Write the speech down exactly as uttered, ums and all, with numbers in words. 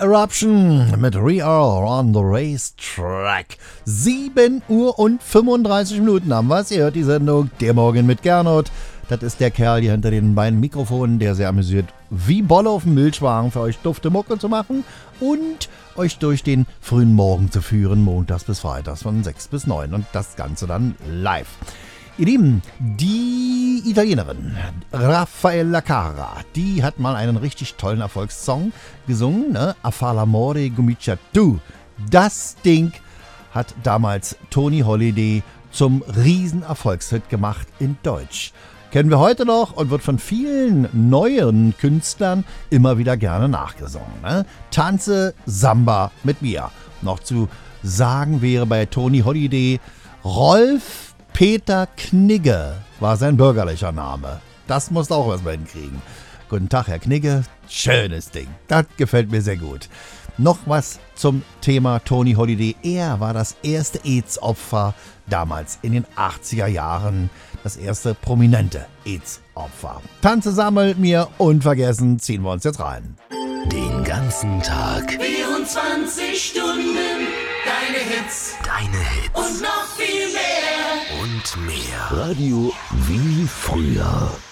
Eruption mit We Are on the Racetrack. sieben Uhr und fünfunddreißig Minuten haben wir es. Ihr hört die Sendung Der Morgen mit Gernot. Das ist der Kerl hier hinter den beiden Mikrofonen, der sehr amüsiert wie Bolle auf dem Milchwagen für euch dufte Mucke zu machen und euch durch den frühen Morgen zu führen, montags bis freitags von sechs bis neun und das Ganze dann live. Ihr Lieben, die Italienerin Raffaella Carrà, die hat mal einen richtig tollen Erfolgssong gesungen, ne? A far l'amore comincia tu. Das Ding hat damals Tony Holiday zum Riesenerfolgshit gemacht in Deutsch. Kennen wir heute noch und wird von vielen neuen Künstlern immer wieder gerne nachgesungen. Ne? Tanze Samba mit mir. Noch zu sagen wäre bei Tony Holiday, Rolf Peter Knigge war sein bürgerlicher Name. Das musst du auch erstmal hinkriegen. Guten Tag, Herr Knigge. Schönes Ding. Das gefällt mir sehr gut. Noch was zum Thema Tony Holiday. Er war das erste AIDS-Opfer damals in den achtziger Jahren. Das erste prominente AIDS-Opfer. Tanze zusammen mit mir, unvergessen, ziehen wir uns jetzt rein. Den ganzen Tag. vierundzwanzig Stunden. Deine Hits. Deine Hits. Und noch viel mehr. Und mehr. Radio wie früher.